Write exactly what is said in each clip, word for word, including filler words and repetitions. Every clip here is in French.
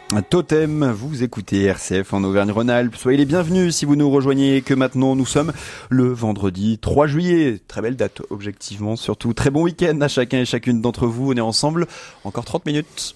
Totem, vous écoutez R C F en Auvergne-Rhône-Alpes. Soyez les bienvenus si vous nous rejoignez que maintenant nous sommes le vendredi trois juillet. Très belle date, objectivement, surtout. Très bon week-end à chacun et chacune d'entre vous. On est ensemble encore trente minutes.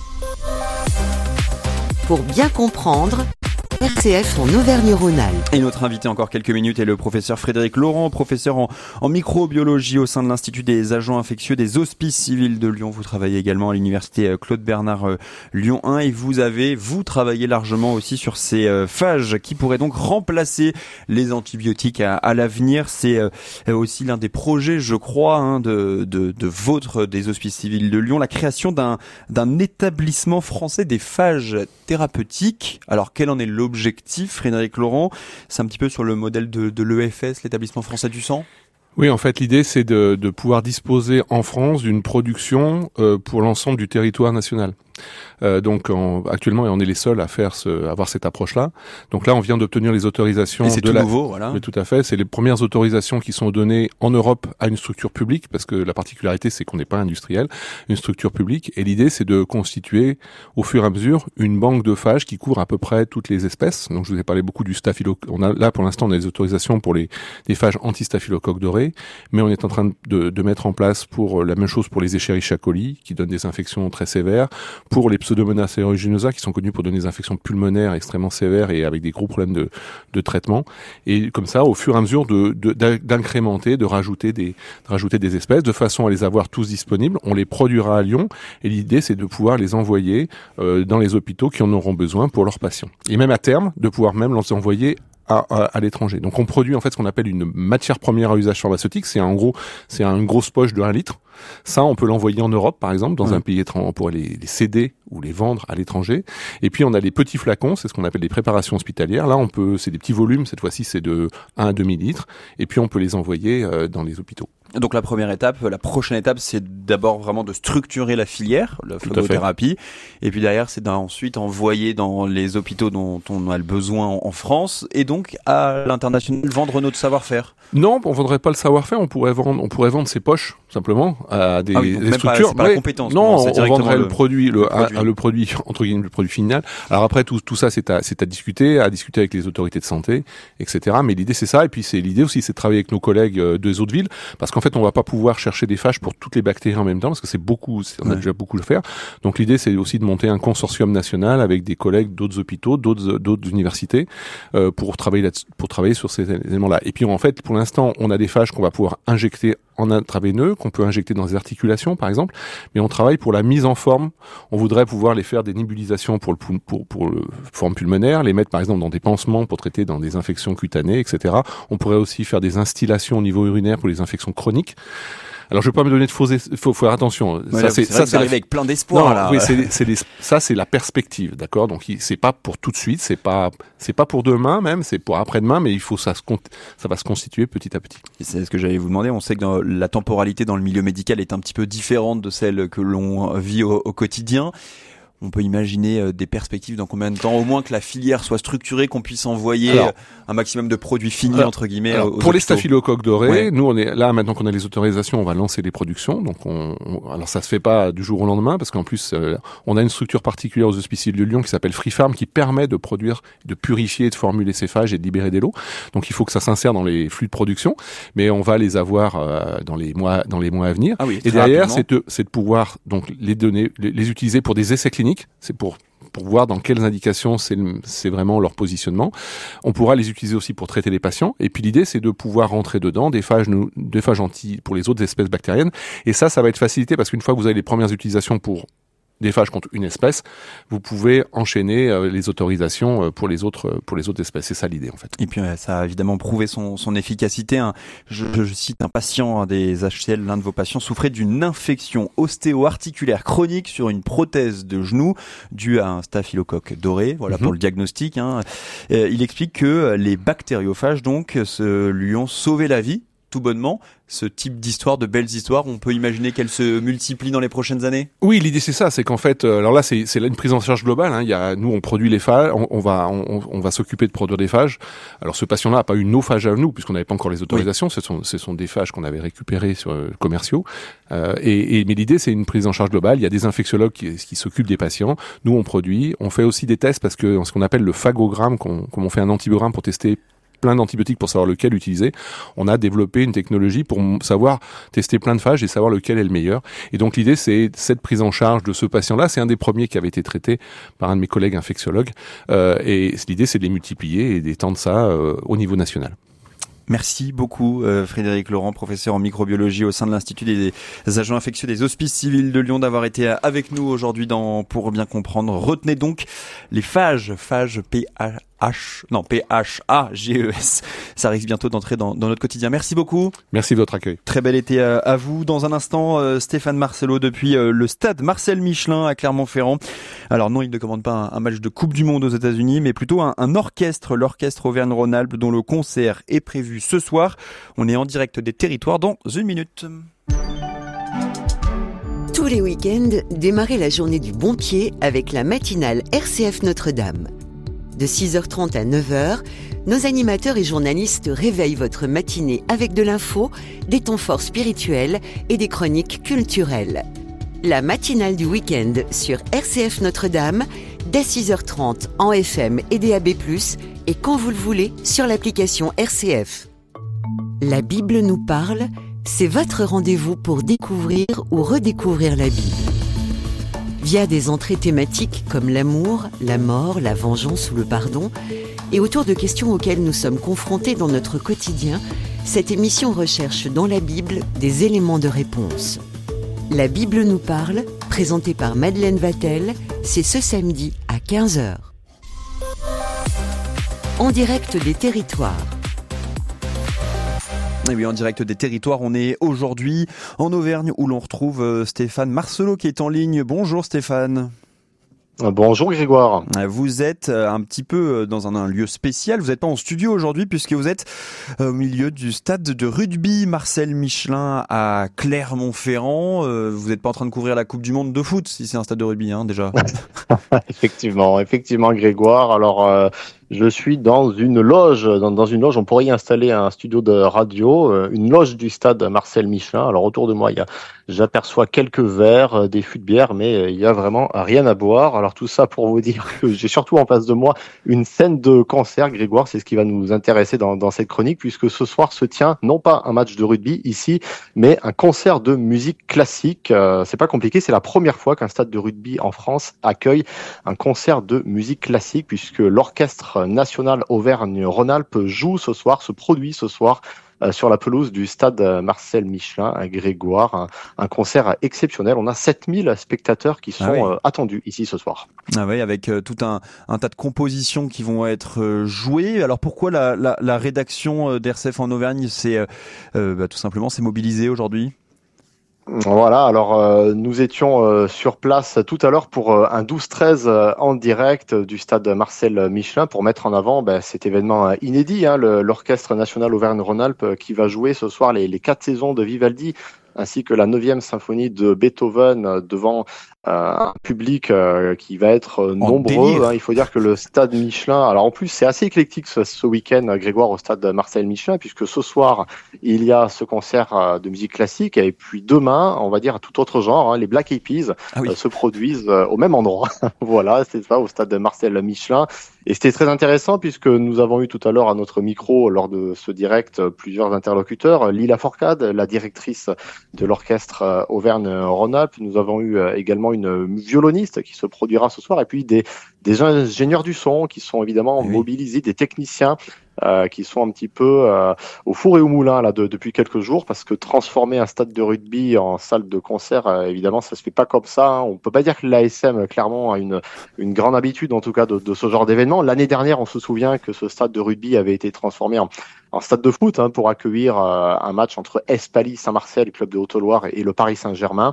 Pour bien comprendre, R C F en Auvergne-Rhône-Alpes. Et notre invité encore quelques minutes est le professeur Frédéric Laurent, professeur en, en microbiologie au sein de l'Institut des agents infectieux des Hospices civils de Lyon. Vous travaillez également à l'université Claude Bernard euh, Lyon un et vous avez, vous travaillez largement aussi sur ces euh, phages qui pourraient donc remplacer les antibiotiques à, à l'avenir. C'est euh, aussi l'un des projets, je crois, hein, de, de, de votre, des Hospices civils de Lyon, la création d'un, d'un établissement français des phages thérapeutiques. Alors, quel en est l'objectif Objectif, Frédéric Laurent, c'est un petit peu sur le modèle de, de l'E F S, l'établissement français du sang. Oui, en fait, l'idée, c'est de, de pouvoir disposer en France d'une production euh, pour l'ensemble du territoire national. Euh, donc en, actuellement, on est les seuls à faire ce, à avoir cette approche-là. Donc là, on vient d'obtenir les autorisations. Et c'est de tout la... nouveau, voilà. Mais tout à fait. C'est les premières autorisations qui sont données en Europe à une structure publique, parce que la particularité, c'est qu'on n'est pas industriel, une structure publique. Et l'idée, c'est de constituer, au fur et à mesure, une banque de phages qui couvre à peu près toutes les espèces. Donc, je vous ai parlé beaucoup du staphylocoque. On a là, pour l'instant, on a des autorisations pour les des phages anti-staphylocoque doré, mais on est en train de, de mettre en place pour la même chose pour les Escherichia coli, qui donnent des infections très sévères, pour les Pseudomonas aeruginosa, qui sont connus pour donner des infections pulmonaires extrêmement sévères et avec des gros problèmes de, de traitement. Et comme ça, au fur et à mesure, de, de, d'incrémenter, de rajouter des, de rajouter des espèces, de façon à les avoir tous disponibles. On les produira à Lyon, et l'idée, c'est de pouvoir les envoyer euh, dans les hôpitaux qui en auront besoin pour leurs patients. Et même à terme, de pouvoir même les envoyer À, à, à l'étranger. Donc on produit en fait ce qu'on appelle une matière première à usage pharmaceutique. C'est en gros, c'est une grosse poche de un litre. Ça, on peut l'envoyer en Europe, par exemple, dans mmh. un pays étranger. On pourrait les, les céder ou les vendre à l'étranger. Et puis on a les petits flacons, c'est ce qu'on appelle des préparations hospitalières. Là, on peut, c'est des petits volumes. Cette fois-ci, c'est de un à deux millilitres. Et puis on peut les envoyer euh, dans les hôpitaux. Donc la première étape, la prochaine étape, c'est d'abord vraiment de structurer la filière, la phagothérapie, et puis derrière, c'est d'ensuite envoyer dans les hôpitaux dont on a le besoin en France, et donc à l'international vendre notre savoir-faire. Non, on vendrait pas le savoir-faire, on pourrait vendre, on pourrait vendre ses poches simplement à des, ah oui, donc des même structures. Pas, c'est pas la compétence. Non, on, on vendrait le, le produit, le, le produit. À, à le produit entre guillemets, le produit final. Alors après, tout, tout ça, c'est à, c'est à discuter, à discuter avec les autorités de santé, et cetera. Mais l'idée, c'est ça, et puis c'est l'idée aussi, c'est de travailler avec nos collègues des autres villes, parce qu'en fait, on va pas pouvoir chercher des phages pour toutes les bactéries en même temps, parce que c'est beaucoup, c'est, on a ouais. déjà beaucoup à faire. Donc l'idée, c'est aussi de monter un consortium national avec des collègues d'autres hôpitaux, d'autres, d'autres universités, euh, pour travailler là, pour travailler sur ces éléments-là. Et puis en fait, pour l'instant, on a des phages qu'on va pouvoir injecter en intraveineux, qu'on peut injecter dans des articulations, par exemple, mais on travaille pour la mise en forme. On voudrait pouvoir les faire des nébulisations pour le pour pour, pour le forme pulmonaire, les mettre par exemple dans des pansements pour traiter dans des infections cutanées, et cetera. On pourrait aussi faire des instillations au niveau urinaire pour les infections chroniques. Alors, je vais pas me donner de faux, il faut faire attention. Ouais, ça, là, c'est, c'est ça, c'est arrivé avec plein d'espoir, non, là. Oui, c'est, c'est les, ça, c'est la perspective, d'accord? Donc, c'est pas pour tout de suite, c'est pas, c'est pas pour demain même, c'est pour après-demain, mais il faut, ça se, ça va se constituer petit à petit. Et c'est ce que j'allais vous demander. On sait que dans, la temporalité dans le milieu médical est un petit peu différente de celle que l'on vit au, au quotidien. On peut imaginer des perspectives dans combien de temps, au moins que la filière soit structurée, qu'on puisse envoyer alors, un maximum de produits finis, alors, entre guillemets, alors, aux Pour hôpitaux. Les staphylocoques dorés, ouais. nous, on est là, maintenant qu'on a les autorisations, on va lancer les productions. Donc, on, on, alors ça se fait pas du jour au lendemain, parce qu'en plus, euh, on a une structure particulière aux Hospices de Lyon qui s'appelle Free Farm, qui permet de produire, de purifier, de formuler ces phages et de libérer des lots. Donc, il faut que ça s'insère dans les flux de production, mais on va les avoir euh, dans les mois, dans les mois à venir. Ah oui, et derrière, c'est de, c'est de pouvoir donc les donner, les, les utiliser pour des essais cliniques. C'est pour pour voir dans quelles indications c'est, c'est vraiment leur positionnement. On pourra les utiliser aussi pour traiter les patients. Et puis l'idée, c'est de pouvoir rentrer dedans des phages, des phages anti pour les autres espèces bactériennes. Et ça, ça va être facilité parce qu'une fois que vous avez les premières utilisations pour des phages contre une espèce, vous pouvez enchaîner euh, les autorisations euh, pour les autres euh, pour les autres espèces. C'est ça l'idée en fait. Et puis euh, ça a évidemment prouvé son, son efficacité. Hein. Je, je cite un patient, un des H C L, l'un de vos patients souffrait d'une infection ostéo-articulaire chronique sur une prothèse de genou due à un staphylocoque doré. Voilà mm-hmm. pour le diagnostic. Hein. Euh, il explique que les bactériophages donc se, lui ont sauvé la vie. tout bonnement, ce type d'histoire, de belles histoires, on peut imaginer qu'elles se multiplient dans les prochaines années? Oui, l'idée c'est ça, c'est qu'en fait, euh, alors là c'est c'est une prise en charge globale. Hein. Il y a, nous on produit les phages, on, on va on, on va s'occuper de produire des phages. Alors ce patient-là n'a pas eu nos phages à nous puisqu'on n'avait pas encore les autorisations. Oui. Ce sont ce sont des phages qu'on avait récupérés sur euh, commerciaux. Euh, et, et mais l'idée c'est une prise en charge globale. Il y a des infectiologues qui, qui s'occupent des patients. Nous on produit, on fait aussi des tests parce que ce qu'on appelle le phagogramme, qu'on, comme on fait un antibiogramme pour tester plein d'antibiotiques pour savoir lequel utiliser, on a développé une technologie pour savoir tester plein de phages et savoir lequel est le meilleur. Et donc l'idée, c'est cette prise en charge de ce patient-là. C'est un des premiers qui avait été traité par un de mes collègues infectiologues. Euh, et l'idée, c'est de les multiplier et d'étendre ça euh, au niveau national. Merci beaucoup euh, Frédéric Laurent, professeur en microbiologie au sein de l'Institut des agents infectieux des Hospices civils de Lyon, d'avoir été avec nous aujourd'hui dans Pour bien comprendre. Retenez donc les phages, phages P H, non P H A G E S. Ça risque bientôt d'entrer dans, dans notre quotidien. Merci beaucoup. Merci de votre accueil. Très bel été à, à vous. Dans un instant, euh, Stéphane Marcelo depuis euh, le stade Marcel Michelin à Clermont-Ferrand. Alors non, il ne commande pas un, un match de Coupe du Monde aux États-Unis, mais plutôt un, un orchestre, l'orchestre Auvergne-Rhône-Alpes, dont le concert est prévu ce soir. On est en direct des territoires dans une minute. Tous les week-ends, démarrez la journée du bon pied avec la matinale R C F Notre-Dame. De six heures trente à neuf heures, nos animateurs et journalistes réveillent votre matinée avec de l'info, des temps forts spirituels et des chroniques culturelles. La matinale du week-end sur R C F Notre-Dame, dès six heures trente en F M et D A B plus, et quand vous le voulez sur l'application R C F. La Bible nous parle, c'est votre rendez-vous pour découvrir ou redécouvrir la Bible. Via des entrées thématiques comme l'amour, la mort, la vengeance ou le pardon, et autour de questions auxquelles nous sommes confrontés dans notre quotidien, cette émission recherche dans la Bible des éléments de réponse. La Bible nous parle, présentée par Madeleine Vatel, c'est ce samedi à quinze heures. En direct des territoires. Et oui, en direct des territoires, on est aujourd'hui en Auvergne où l'on retrouve Stéphane Marcelo qui est en ligne. Bonjour Stéphane. Bonjour Grégoire. Vous êtes un petit peu dans un, un lieu spécial, vous n'êtes pas en studio aujourd'hui puisque vous êtes au milieu du stade de rugby Marcel Michelin à Clermont-Ferrand. Vous n'êtes pas en train de couvrir la Coupe du Monde de foot si c'est un stade de rugby hein, déjà. Effectivement, effectivement Grégoire. Alors euh, je suis dans une loge, dans, dans une loge, on pourrait y installer un studio de radio, euh, une loge du stade Marcel Michelin. Alors autour de moi, il y a, j'aperçois quelques verres, des fûts de bière, mais il y a vraiment rien à boire. Alors tout ça pour vous dire que j'ai surtout en face de moi une scène de concert, Grégoire, c'est ce qui va nous intéresser dans, dans cette chronique, puisque ce soir se tient non pas un match de rugby ici, mais un concert de musique classique. Euh, c'est pas compliqué, c'est la première fois qu'un stade de rugby en France accueille un concert de musique classique, puisque l'orchestre national Auvergne-Rhône-Alpes joue ce soir, se produit ce soir euh, sur la pelouse du stade Marcel Michelin à Grégoire. Un, un concert exceptionnel. On a sept mille spectateurs qui sont ah oui. euh, attendus ici ce soir. Ah oui, avec euh, tout un, un tas de compositions qui vont être euh, jouées. Alors pourquoi la, la, la rédaction d'R C F en Auvergne s'est euh, euh, bah, tout simplement s'est mobilisée aujourd'hui ? Voilà, alors euh, nous étions euh, sur place tout à l'heure pour euh, un douze treize euh, en direct du stade Marcel Michelin pour mettre en avant ben, cet événement euh, inédit, hein, le, l'Orchestre National Auvergne-Rhône-Alpes euh, qui va jouer ce soir les, les quatre saisons de Vivaldi ainsi que la neuvième symphonie de Beethoven euh, devant euh, un public euh, qui va être euh, nombreux. Hein. Il faut dire que le stade Michelin, alors en plus c'est assez éclectique ce, ce week-end, Grégoire, au stade Marcel Michelin, puisque ce soir il y a ce concert euh, de musique classique et puis demain, on va dire à tout autre genre, hein, les Black Eyed Peas ah oui. euh, se produisent euh, au même endroit. Voilà, c'est ça, au stade Marcel Michelin. Et c'était très intéressant puisque nous avons eu tout à l'heure à notre micro, lors de ce direct, plusieurs interlocuteurs. Lila Fourcade, la directrice de l'orchestre Auvergne-Rhône-Alpes. Nous avons eu également une violoniste qui se produira ce soir et puis des, des ingénieurs du son qui sont évidemment oui. mobilisés, des techniciens Euh, qui sont un petit peu euh, au four et au moulin là de, depuis quelques jours, parce que transformer un stade de rugby en salle de concert, euh, évidemment, ça se fait pas comme ça. Hein. On peut pas dire que l'A S M Clermont a une une grande habitude, en tout cas, de, de ce genre d'événement. L'année dernière, on se souvient que ce stade de rugby avait été transformé en, en stade de foot hein, pour accueillir euh, un match entre Espaly Saint-Marcel, club de Haute-Loire, et, et le Paris Saint-Germain.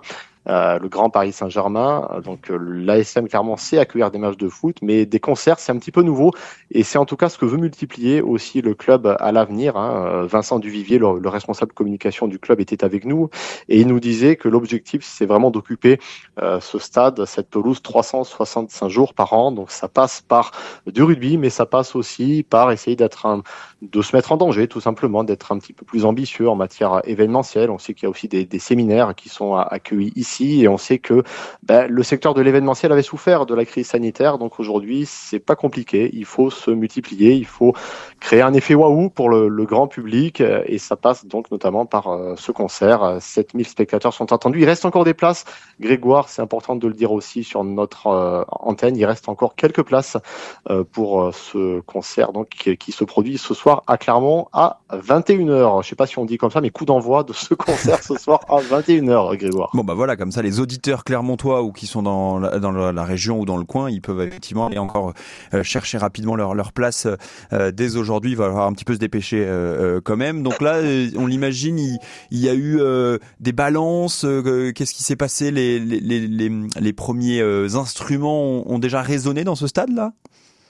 euh, le Grand Paris Saint-Germain. Donc euh, l'A S M clairement sait accueillir des matchs de foot, mais des concerts c'est un petit peu nouveau et c'est en tout cas ce que veut multiplier aussi le club à l'avenir. Hein. Vincent Duvivier, le, le responsable communication du club, était avec nous et il nous disait que l'objectif c'est vraiment d'occuper euh, ce stade, cette pelouse trois cent soixante-cinq jours par an. Donc ça passe par du rugby, mais ça passe aussi par essayer d'être un, de se mettre en danger, tout simplement, d'être un petit peu plus ambitieux en matière événementielle. On sait qu'il y a aussi des, des séminaires qui sont accueillis ici et on sait que ben, le secteur de l'événementiel avait souffert de la crise sanitaire. Donc aujourd'hui, c'est pas compliqué. Il faut se multiplier, il faut créer un effet waouh pour le, le grand public et ça passe donc notamment par euh, ce concert. sept mille spectateurs sont attendus. Il reste encore des places. Grégoire, c'est important de le dire aussi sur notre euh, antenne. Il reste encore quelques places euh, pour euh, ce concert donc qui, qui se produit ce soir à Clermont à vingt et une heures. Je sais pas si on dit comme ça, mais coup d'envoi de ce concert ce soir à vingt et une heures, Grégoire. Bon bah voilà, comme ça les auditeurs clermontois ou qui sont dans la, dans la région ou dans le coin, ils peuvent effectivement aller encore euh, chercher rapidement leur leur place euh, dès aujourd'hui. Il va falloir un petit peu se dépêcher euh, euh, quand même. Donc là, euh, on l'imagine, il, il y a eu euh, des balances. Euh, qu'est-ce qui s'est passé? Les les les les, les premiers euh, instruments ont, ont déjà résonné dans ce stade là?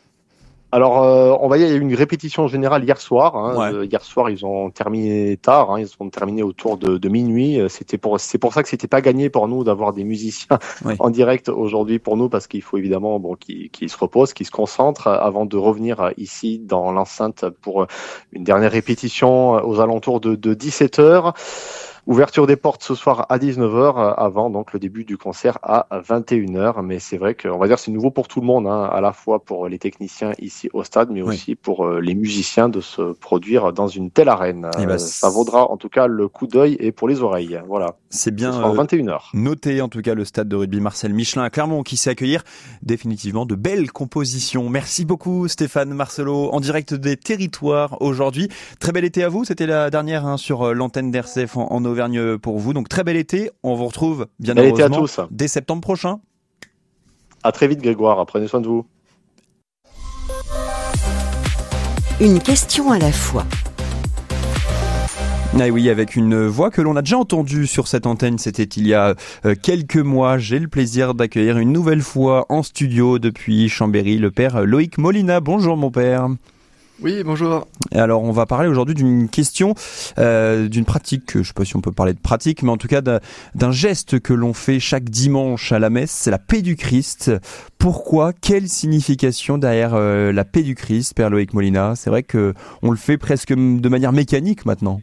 Alors, euh, on va dire, il y a eu une répétition générale hier soir. Hein. Ouais. Euh, hier soir, ils ont terminé tard. Hein. Ils ont terminé autour de, de minuit. C'était pour, c'est pour ça que c'était pas gagné pour nous d'avoir des musiciens Oui. en direct aujourd'hui pour nous, parce qu'il faut évidemment bon qu'ils, qu'ils se reposent, qu'ils se concentrent avant de revenir ici dans l'enceinte pour une dernière répétition aux alentours de, de dix-sept heures. Ouverture des portes ce soir à dix-neuf heures avant donc le début du concert à vingt et une heures. Mais c'est vrai qu'on va dire c'est nouveau pour tout le monde, hein, à la fois pour les techniciens ici au stade, mais oui. aussi pour les musiciens de se produire dans une telle arène. Et bah, ça vaudra en tout cas le coup d'œil et pour les oreilles. Voilà. C'est bien ce soir, euh, vingt et une heures. Noté en tout cas le stade de rugby Marcel Michelin à Clermont qui sait accueillir définitivement de belles compositions. Merci beaucoup Stéphane Marcelo en direct des territoires aujourd'hui. Très bel été à vous, c'était la dernière hein, sur l'antenne d'R C F en, en Auvergne pour vous. Donc très bel été, on vous retrouve bien bel heureusement été à tous. Dès septembre prochain. À très vite Grégoire, prenez soin de vous. Une question à la fois. Ah oui, avec une voix que l'on a déjà entendue sur cette antenne, c'était il y a euh, quelques mois. J'ai le plaisir d'accueillir une nouvelle fois en studio depuis Chambéry le père Loïc Molina. Bonjour mon père. Oui, bonjour. Alors, on va parler aujourd'hui d'une question, euh, d'une pratique, je ne sais pas si on peut parler de pratique, mais en tout cas d'un, d'un geste que l'on fait chaque dimanche à la messe, c'est la paix du Christ. Pourquoi? Quelle signification derrière euh, la paix du Christ, Père Loïc Molina? C'est vrai que on le fait presque de manière mécanique maintenant.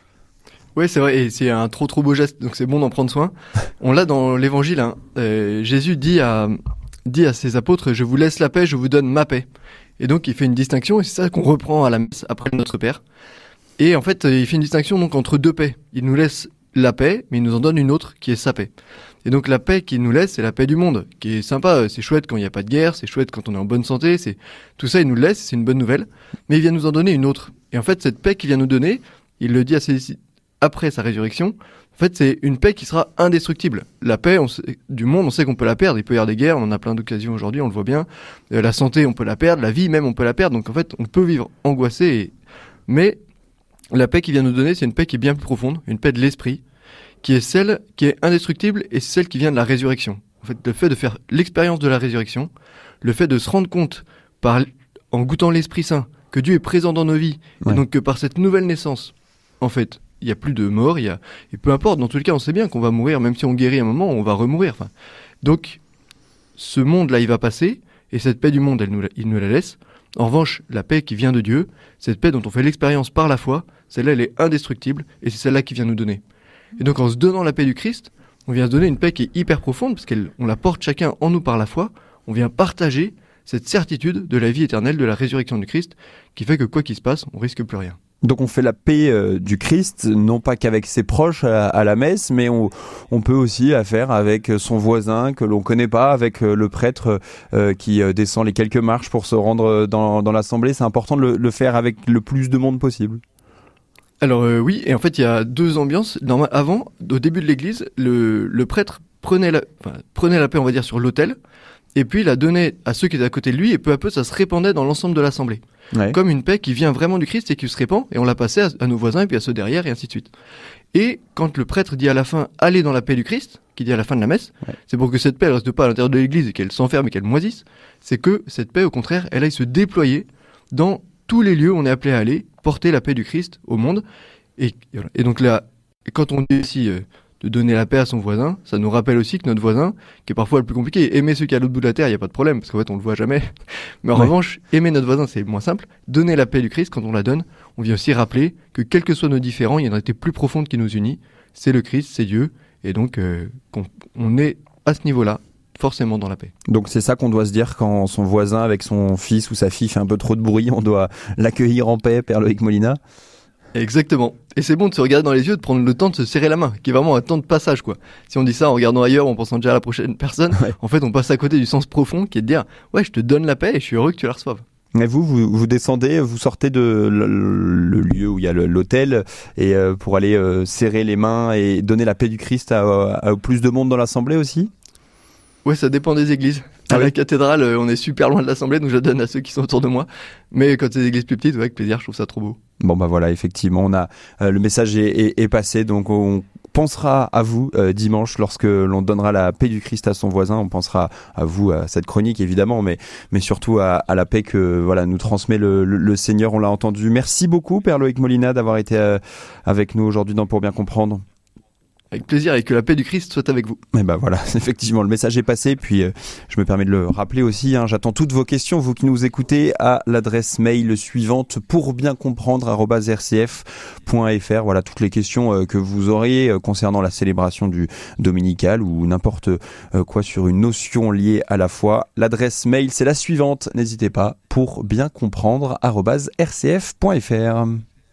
Oui, c'est vrai, et c'est un trop trop beau geste, donc c'est bon d'en prendre soin. On l'a dans l'évangile, hein. euh, Jésus dit à, dit à ses apôtres, je vous laisse la paix, je vous donne ma paix. Et donc il fait une distinction, et c'est ça qu'on reprend à la messe après Notre Père. Et en fait, il fait une distinction donc entre deux paix. Il nous laisse la paix, mais il nous en donne une autre qui est sa paix. Et donc la paix qu'il nous laisse, c'est la paix du monde, qui est sympa, c'est chouette quand il n'y a pas de guerre, c'est chouette quand on est en bonne santé, c'est tout ça il nous le laisse, c'est une bonne nouvelle. Mais il vient nous en donner une autre. Et en fait, cette paix qu'il vient nous donner, il le dit à ses après sa résurrection, en fait, c'est une paix qui sera indestructible. La paix on sait, du monde, on sait qu'on peut la perdre. Il peut y avoir des guerres, on en a plein d'occasions aujourd'hui, on le voit bien. Euh, la santé, on peut la perdre. La vie même, on peut la perdre. Donc en fait, on peut vivre angoissé. Et... Mais la paix qu'il vient nous donner, c'est une paix qui est bien plus profonde, une paix de l'esprit, qui est celle qui est indestructible et c'est celle qui vient de la résurrection. En fait, le fait de faire l'expérience de la résurrection, le fait de se rendre compte, par, en goûtant l'Esprit Saint, que Dieu est présent dans nos vies, ouais. Et donc que par cette nouvelle naissance, en fait, il y a plus de mort, il y a, et peu importe, dans tous les cas, on sait bien qu'on va mourir, même si on guérit un moment, on va remourir. Enfin, donc, ce monde-là, il va passer, et cette paix du monde, elle nous, il nous la laisse. En revanche, la paix qui vient de Dieu, cette paix dont on fait l'expérience par la foi, celle-là, elle est indestructible, et c'est celle-là qui vient nous donner. Et donc, en se donnant la paix du Christ, on vient se donner une paix qui est hyper profonde, parce qu'on la porte chacun en nous par la foi, on vient partager cette certitude de la vie éternelle, de la résurrection du Christ, qui fait que quoi qu'il se passe, on risque plus rien. Donc on fait la paix euh, du Christ, non pas qu'avec ses proches à, à la messe, mais on, on peut aussi la faire avec son voisin que l'on connaît pas, avec euh, le prêtre euh, qui euh, descend les quelques marches pour se rendre dans, dans l'assemblée. C'est important de le, le faire avec le plus de monde possible. Alors euh, oui, et en fait il y a deux ambiances. Dans, avant, au début de l'église, le, le prêtre prenait la, enfin, prenait la paix, on va dire, sur l'autel, et puis il la donnait à ceux qui étaient à côté de lui, et peu à peu ça se répandait dans l'ensemble de l'assemblée. Ouais. Comme une paix qui vient vraiment du Christ et qui se répand, et on la passait à, à nos voisins, et puis à ceux derrière, et ainsi de suite. Et quand le prêtre dit à la fin « Allez dans la paix du Christ », qui dit à la fin de la messe, ouais. c'est pour que cette paix, elle reste pas à l'intérieur de l'église et qu'elle s'enferme et qu'elle moisisse, c'est que cette paix, au contraire, elle aille se déployer dans tous les lieux où on est appelé à aller, porter la paix du Christ au monde. Et, et, voilà. Et donc là, quand on dit aussi euh, de donner la paix à son voisin, ça nous rappelle aussi que notre voisin, qui est parfois le plus compliqué, aimer ceux qui sont à l'autre bout de la terre, il n'y a pas de problème, parce qu'en fait on le voit jamais. Mais en ouais. revanche, aimer notre voisin, c'est moins simple. Donner la paix du Christ, quand on la donne, on vient aussi rappeler que quels que soient nos différends, il y a une réalité plus profonde qui nous unit, c'est le Christ, c'est Dieu, et donc euh, qu'on, on est à ce niveau-là, forcément dans la paix. Donc c'est ça qu'on doit se dire quand son voisin avec son fils ou sa fille fait un peu trop de bruit, on doit l'accueillir en paix, Père Loïc Molina. Exactement. Et c'est bon de se regarder dans les yeux, de prendre le temps de se serrer la main, qui est vraiment un temps de passage, quoi. Si on dit ça en regardant ailleurs, en pensant déjà à la prochaine personne, ouais. en fait on passe à côté du sens profond qui est de dire « Ouais, je te donne la paix et je suis heureux que tu la reçoives ». Et vous, vous, vous descendez, vous sortez de le, le lieu où il y a le, l'hôtel et euh, pour aller euh, serrer les mains et donner la paix du Christ à, à, à plus de monde dans l'assemblée aussi ? Ouais, ça dépend des églises. À ah la oui. cathédrale, on est super loin de l'assemblée, donc je la donne à ceux qui sont autour de moi. Mais quand c'est des églises plus petites, ouais, avec plaisir, je trouve ça trop beau. Bon bah voilà, effectivement, on a euh, le message est, est, est passé, donc on pensera à vous euh, dimanche lorsque l'on donnera la paix du Christ à son voisin. On pensera à vous, à cette chronique évidemment, mais mais surtout à, à la paix que voilà nous transmet le, le, le Seigneur. On l'a entendu. Merci beaucoup, Père Loïc Molina, d'avoir été euh, avec nous aujourd'hui dans Pour bien comprendre. Avec plaisir et que la paix du Christ soit avec vous. Et ben voilà, effectivement, le message est passé. Puis euh, je me permets de le rappeler aussi. Hein, j'attends toutes vos questions, vous qui nous écoutez, à l'adresse mail suivante pour bien comprendre arobase r c f point f r. Voilà toutes les questions euh, que vous auriez euh, concernant la célébration du dominical ou n'importe euh, quoi sur une notion liée à la foi. L'adresse mail c'est la suivante. N'hésitez pas, pour bien comprendre arobase r c f point f r.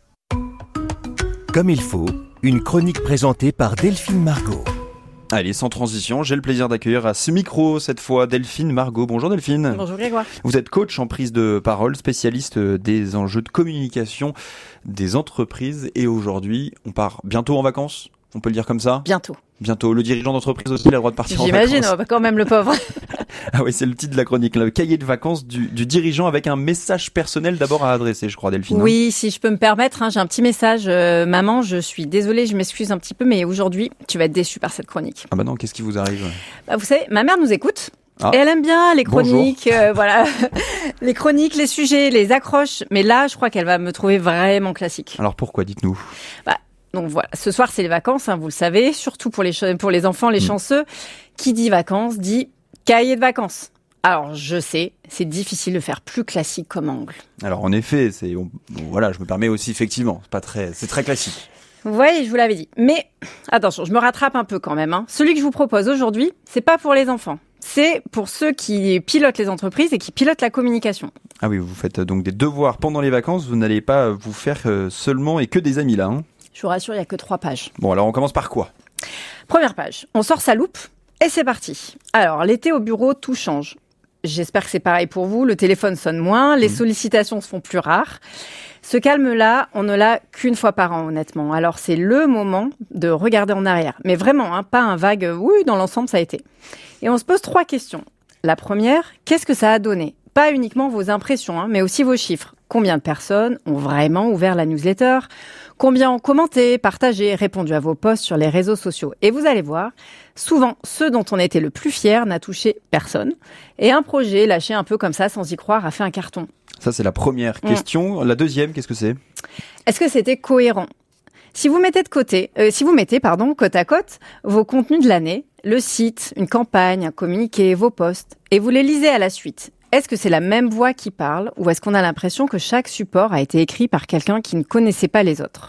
Comme il faut. Une chronique présentée par Delphine Margot. Allez, sans transition, j'ai le plaisir d'accueillir à ce micro, cette fois, Delphine Margot. Bonjour Delphine. Bonjour Grégoire. Vous êtes coach en prise de parole, spécialiste des enjeux de communication des entreprises. Et aujourd'hui, on part bientôt en vacances, on peut le dire comme ça ? Bientôt. Bientôt. Le dirigeant d'entreprise aussi, il a le droit de partir J'imagine, en vacances. J'imagine, quand même le pauvre. Ah oui, c'est le titre de la chronique, le cahier de vacances du, du dirigeant avec un message personnel d'abord à adresser, je crois, Delphine. Oui, si je peux me permettre, hein, j'ai un petit message. Euh, maman, je suis désolée, je m'excuse un petit peu, mais aujourd'hui, tu vas être déçue par cette chronique. Ah bah non, qu'est-ce qui vous arrive ? Bah, vous savez, ma mère nous écoute. Ah. Et elle aime bien les chroniques, euh, voilà, les chroniques, les sujets, les accroches. Mais là, je crois qu'elle va me trouver vraiment classique. Alors pourquoi ? Dites-nous. Bah, donc voilà, ce soir, c'est les vacances, hein, vous le savez, surtout pour les, ch- pour les enfants, les mmh. chanceux. Qui dit vacances, dit cahier de vacances. Alors, je sais, c'est difficile de faire plus classique comme angle. Alors, en effet, c'est on, voilà, je me permets aussi, effectivement, c'est pas très, c'est très classique. Oui, je vous l'avais dit. Mais attention, je me rattrape un peu quand même. Hein. Celui que je vous propose aujourd'hui, c'est pas pour les enfants. C'est pour ceux qui pilotent les entreprises et qui pilotent la communication. Ah oui, vous faites donc des devoirs pendant les vacances. Vous n'allez pas vous faire seulement et que des amis là. Hein. Je vous rassure, il n'y a que trois pages. Bon, alors on commence par quoi ? Première page. On sort sa loupe et c'est parti. Alors, l'été au bureau, tout change. J'espère que c'est pareil pour vous. Le téléphone sonne moins, les mmh. sollicitations se font plus rares. Ce calme-là, on ne l'a qu'une fois par an, honnêtement. Alors, c'est le moment de regarder en arrière. Mais vraiment, hein, pas un vague « oui, dans l'ensemble, ça a été ». Et on se pose trois questions. La première, qu'est-ce que ça a donné ? Pas uniquement vos impressions, hein, mais aussi vos chiffres. Combien de personnes ont vraiment ouvert la newsletter ? Combien ont commenté, partagé, répondu à vos posts sur les réseaux sociaux ? Et vous allez voir, souvent, ceux dont on était le plus fier n'a touché personne. Et un projet lâché un peu comme ça, sans y croire, a fait un carton. Ça, c'est la première question. Mmh. La deuxième, qu'est-ce que c'est ? Est-ce que c'était cohérent ? Si vous mettez de côté, euh, si vous mettez, pardon, côte à côte, vos contenus de l'année, le site, une campagne, un communiqué, vos posts, et vous les lisez à la suite, est-ce que c'est la même voix qui parle ou est-ce qu'on a l'impression que chaque support a été écrit par quelqu'un qui ne connaissait pas les autres ?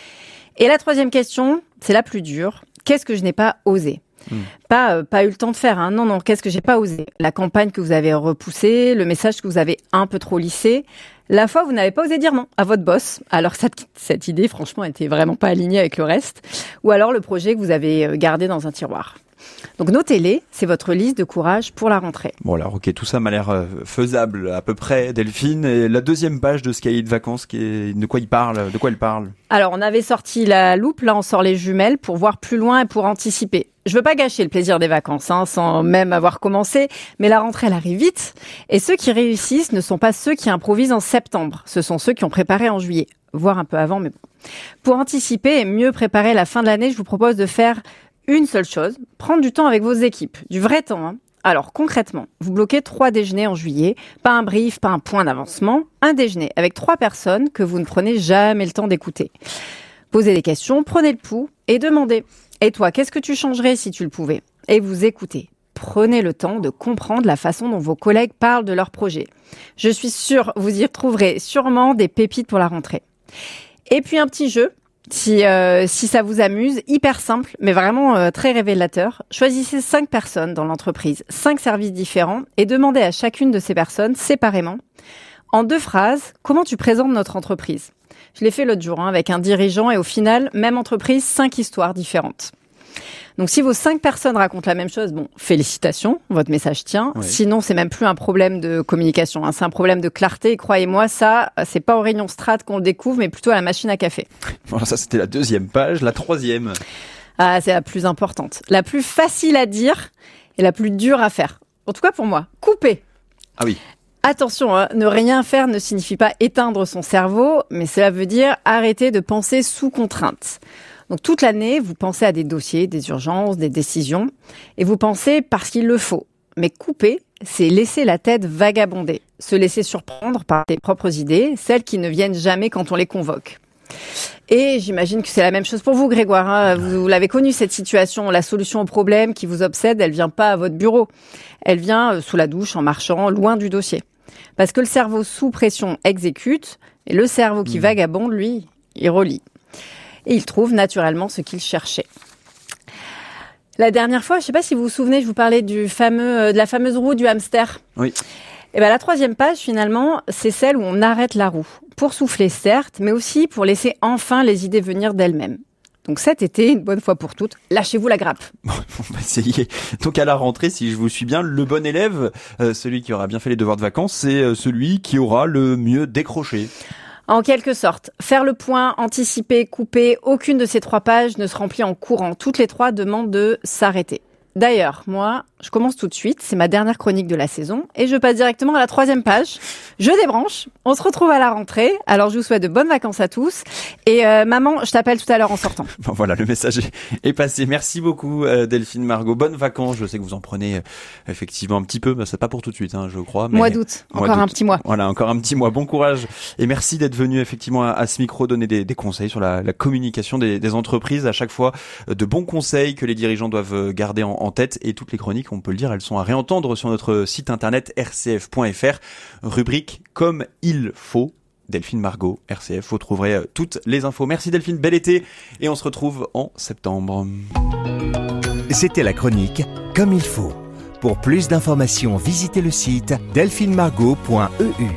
Et la troisième question, c'est la plus dure. Qu'est-ce que je n'ai pas osé ? Mmh. Pas, euh, pas eu le temps de faire. Hein. Non, non, qu'est-ce que j'ai pas osé ? La campagne que vous avez repoussée, le message que vous avez un peu trop lissé. La fois, vous n'avez pas osé dire non à votre boss, alors que cette, cette idée, franchement, était vraiment pas alignée avec le reste. Ou alors le projet que vous avez gardé dans un tiroir. Donc notez-les, c'est votre liste de courage pour la rentrée. Bon alors ok, tout ça m'a l'air euh, faisable à peu près, Delphine. Et la deuxième page de ce cahier de vacances, qui est, de quoi il parle, de quoi elle parle ? Alors on avait sorti la loupe, là on sort les jumelles pour voir plus loin et pour anticiper. Je veux pas gâcher le plaisir des vacances, hein, sans même avoir commencé, mais la rentrée elle arrive vite. Et ceux qui réussissent ne sont pas ceux qui improvisent en septembre, ce sont ceux qui ont préparé en juillet, voire un peu avant, mais bon. Pour anticiper et mieux préparer la fin de l'année, je vous propose de faire une seule chose, prendre du temps avec vos équipes, du vrai temps. Hein. Alors concrètement, vous bloquez trois déjeuners en juillet, pas un brief, pas un point d'avancement, un déjeuner avec trois personnes que vous ne prenez jamais le temps d'écouter. Posez des questions, prenez le pouls et demandez « Et toi, qu'est-ce que tu changerais si tu le pouvais ?» Et vous écoutez. Prenez le temps de comprendre la façon dont vos collègues parlent de leur projet. Je suis sûre, vous y retrouverez sûrement des pépites pour la rentrée. Et puis un petit jeu, si, euh, si ça vous amuse, hyper simple, mais vraiment euh, très révélateur. Choisissez cinq personnes dans l'entreprise, cinq services différents, et demandez à chacune de ces personnes, séparément, en deux phrases, comment tu présentes notre entreprise. Je l'ai fait l'autre jour hein, avec un dirigeant, et au final, même entreprise, cinq histoires différentes. Donc si vos cinq personnes racontent la même chose, bon, félicitations, votre message tient. Ouais. Sinon, c'est même plus un problème de communication, hein, c'est un problème de clarté. Et croyez-moi, ça, c'est pas au rayon strat qu'on le découvre, mais plutôt à la machine à café. Bon, ça, c'était la deuxième page. La troisième. Ah, c'est la plus importante. La plus facile à dire et la plus dure à faire. En tout cas pour moi. Couper. Ah oui. Attention, hein, ne rien faire ne signifie pas éteindre son cerveau, mais cela veut dire arrêter de penser sous contrainte. Donc toute l'année, vous pensez à des dossiers, des urgences, des décisions, et vous pensez parce qu'il le faut. Mais couper, c'est laisser la tête vagabonder, se laisser surprendre par tes propres idées, celles qui ne viennent jamais quand on les convoque. Et j'imagine que c'est la même chose pour vous, Grégoire. Hein. Vous l'avez connu, cette situation. La solution au problème qui vous obsède, elle vient pas à votre bureau. Elle vient sous la douche, en marchant, loin du dossier. Parce que le cerveau sous pression exécute, et le cerveau qui mmh. vagabonde, lui, il relie. Et il trouve naturellement ce qu'il cherchait. La dernière fois, je ne sais pas si vous vous souvenez, je vous parlais du fameux, de la fameuse roue du hamster. Oui. Et ben la troisième page, finalement, c'est celle où on arrête la roue. Pour souffler, certes, mais aussi pour laisser enfin les idées venir d'elles-mêmes. Donc cet été, une bonne fois pour toutes, lâchez-vous la grappe. Bon, on va essayer. Donc à la rentrée, si je vous suis bien, le bon élève, euh, celui qui aura bien fait les devoirs de vacances, c'est euh, celui qui aura le mieux décroché. En quelque sorte, faire le point, anticiper, couper, aucune de ces trois pages ne se remplit en courant. Toutes les trois demandent de s'arrêter. D'ailleurs, moi, je commence tout de suite, c'est ma dernière chronique de la saison, et je passe directement à la troisième page. Je débranche, on se retrouve à la rentrée, alors je vous souhaite de bonnes vacances à tous, et euh, maman, je t'appelle tout à l'heure en sortant. Bon voilà, le message est passé. Merci beaucoup euh, Delphine Margot, bonnes vacances, je sais que vous en prenez euh, effectivement un petit peu, mais c'est pas pour tout de suite, hein, je crois. Mais... Mois d'août, encore mois un d'août. petit mois. Voilà, encore un petit mois, bon courage, et merci d'être venu effectivement à, à ce micro donner des, des conseils sur la, la communication des, des entreprises, à chaque fois de bons conseils que les dirigeants doivent garder en, en tête, et toutes les chroniques, on peut le dire, elles sont à réentendre sur notre site internet r c f point f r, rubrique comme il faut. Delphine Margot, R C F, vous trouverez toutes les infos. Merci Delphine, bel été, et on se retrouve en septembre. C'était la chronique comme il faut. Pour plus d'informations, visitez le site delphine margot point e u.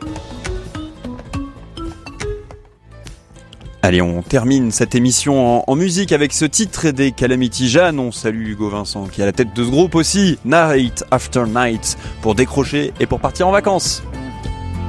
Allez, on termine cette émission en, en musique avec ce titre des Calamity Jane. On salue Hugo Vincent qui est à la tête de ce groupe aussi, Night After Night, pour décrocher et pour partir en vacances.